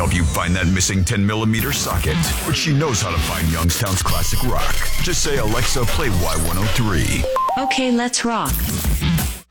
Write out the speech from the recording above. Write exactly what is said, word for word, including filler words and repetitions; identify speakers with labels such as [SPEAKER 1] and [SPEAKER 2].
[SPEAKER 1] help you find that missing ten millimeter socket. But she knows how to find Youngstown's classic rock. Just say, Alexa, play Y one oh three.
[SPEAKER 2] Okay, let's rock.